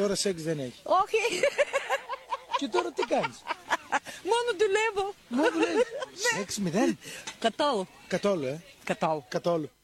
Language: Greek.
Τώρα σεξ δεν έχει. Όχι. Και τώρα τι κάνεις? Μόνο δουλεύω. Μόνο δουλεύεις. Σεξ 0. Καθόλου. Καθόλου, Καθόλου. Καθόλου.